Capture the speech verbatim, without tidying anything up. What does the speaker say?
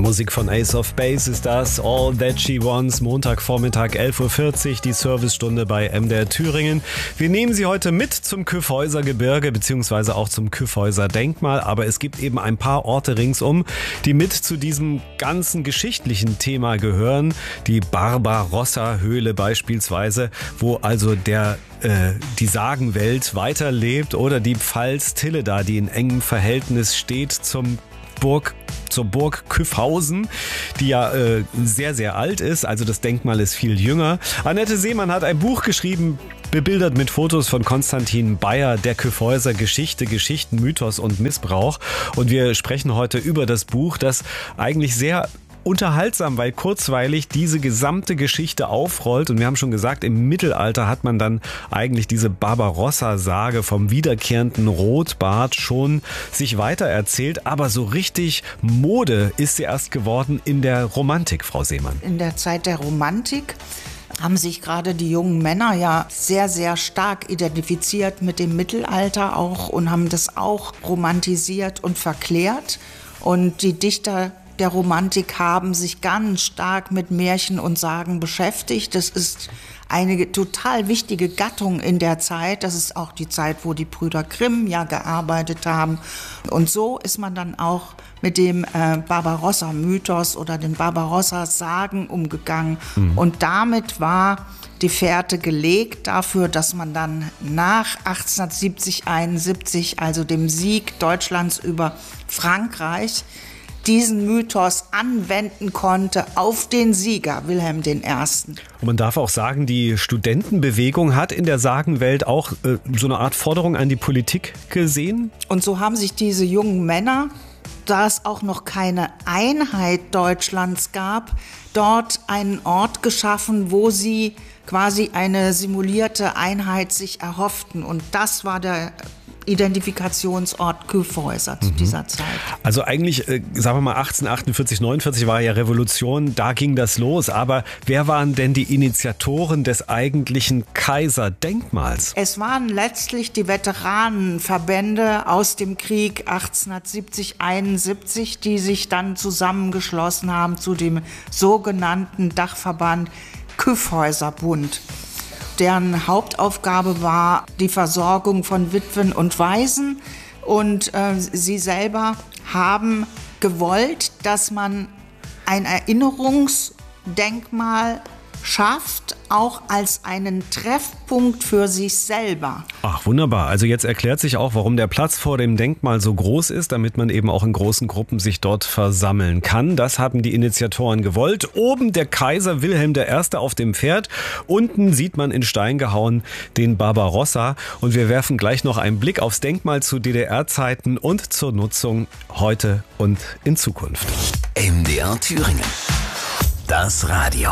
Musik von Ace of Base ist das. All That She Wants. Montagvormittag elf Uhr vierzig, die Servicestunde bei M D R Thüringen. Wir nehmen Sie heute mit zum Kyffhäuser Gebirge beziehungsweise auch zum Kyffhäuser Denkmal. Aber es gibt eben ein paar Orte ringsum, die mit zu diesem ganzen geschichtlichen Thema gehören. Die Barbarossa-Höhle beispielsweise, wo also der äh, die Sagenwelt weiterlebt, oder die Pfalz Tilleda, die in engem Verhältnis steht zum Burg, zur Burg Kyffhausen, die ja äh, sehr, sehr alt ist. Also das Denkmal ist viel jünger. Annette Seemann hat ein Buch geschrieben, bebildert mit Fotos von Konstantin Bayer, der Kyffhäuser Geschichte, Geschichten, Mythos und Missbrauch. Und wir sprechen heute über das Buch, das eigentlich sehr unterhaltsam, weil kurzweilig diese gesamte Geschichte aufrollt. Und wir haben schon gesagt, im Mittelalter hat man dann eigentlich diese Barbarossa-Sage vom wiederkehrenden Rotbart schon sich weitererzählt. Aber so richtig Mode ist sie erst geworden in der Romantik, Frau Seemann. In der Zeit der Romantik haben sich gerade die jungen Männer ja sehr, sehr stark identifiziert mit dem Mittelalter auch und haben das auch romantisiert und verklärt. Und die Dichter der Romantik haben sich ganz stark mit Märchen und Sagen beschäftigt. Das ist eine total wichtige Gattung in der Zeit. Das ist auch die Zeit, wo die Brüder Grimm ja gearbeitet haben. Und so ist man dann auch mit dem äh, Barbarossa-Mythos oder den Barbarossa-Sagen umgegangen. Mhm. Und damit war die Fährte gelegt dafür, dass man dann nach achtzehnhundertsiebzig, einundsiebzig, also dem Sieg Deutschlands über Frankreich, diesen Mythos anwenden konnte auf den Sieger Wilhelm der Erste. Und man darf auch sagen, die Studentenbewegung hat in der Sagenwelt auch äh, so eine Art Forderung an die Politik gesehen. Und so haben sich diese jungen Männer, da es auch noch keine Einheit Deutschlands gab, dort einen Ort geschaffen, wo sie quasi eine simulierte Einheit sich erhofften. Und das war der Identifikationsort Kyffhäuser zu dieser Zeit. Also eigentlich, äh, sagen wir mal, achtzehnhundertachtundvierzig, neunundvierzig war ja Revolution, da ging das los. Aber wer waren denn die Initiatoren des eigentlichen Kaiserdenkmals? Es waren letztlich die Veteranenverbände aus dem Krieg achtzehnhundertsiebzig, einundsiebzig, die sich dann zusammengeschlossen haben zu dem sogenannten Dachverband Kyffhäuserbund. Deren Hauptaufgabe war die Versorgung von Witwen und Waisen. Und äh, sie selber haben gewollt, dass man ein Erinnerungsdenkmal schafft, auch als einen Treffpunkt für sich selber. Ach, wunderbar. Also jetzt erklärt sich auch, warum der Platz vor dem Denkmal so groß ist, damit man eben auch in großen Gruppen sich dort versammeln kann. Das haben die Initiatoren gewollt. Oben der Kaiser Wilhelm der Erste auf dem Pferd. Unten sieht man in Stein gehauen den Barbarossa. Und wir werfen gleich noch einen Blick aufs Denkmal zu D D R-Zeiten und zur Nutzung heute und in Zukunft. M D R Thüringen. Das Radio.